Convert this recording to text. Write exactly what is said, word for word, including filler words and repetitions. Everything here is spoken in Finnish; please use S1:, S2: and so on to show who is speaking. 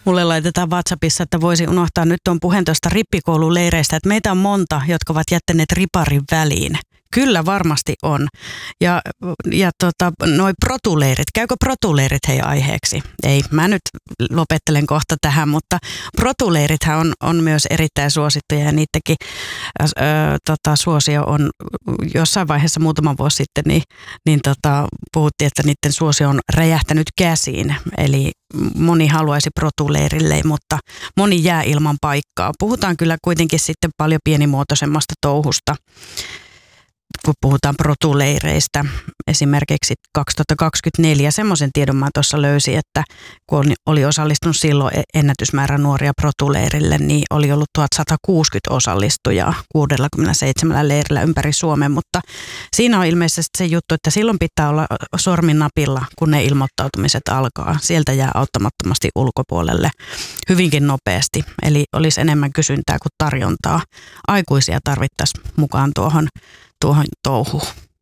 S1: Mulle laitetaan WhatsAppissa, että voisi unohtaa nyt tuon puheen tuosta rippikoululeireistä, että meitä on monta, jotka ovat jättäneet riparin väliin. Kyllä varmasti on. Ja, ja tota, noi protuleirit, käykö protuleirit heidän aiheeksi? Ei, mä nyt lopettelen kohta tähän, mutta protuleirithän on, on myös erittäin suosittuja ja niidenkin ö, tota, suosio on jossain vaiheessa muutama vuosi sitten, niin, niin tota, puhuttiin, että niiden suosio on räjähtänyt käsiin. Eli moni haluaisi protuleirille, mutta moni jää ilman paikkaa. Puhutaan kyllä kuitenkin sitten paljon pienimuotoisemmasta touhusta, kun puhutaan protuleireistä. Esimerkiksi kaksituhattakaksikymmentäneljä semmoisen tiedon mä tuossa löysin, että kun oli osallistunut silloin ennätysmäärä nuoria protuleirille, niin oli ollut tuhatsatakuusikymmentä osallistujaa kuusikymmentäseitsemän leirillä ympäri Suomen, mutta siinä on ilmeisesti se juttu, että silloin pitää olla sormin napilla, kun ne ilmoittautumiset alkaa. Sieltä jää auttamattomasti ulkopuolelle hyvinkin nopeasti, eli olisi enemmän kysyntää kuin tarjontaa. Aikuisia tarvittaisiin mukaan tuohon tuohon touhuun.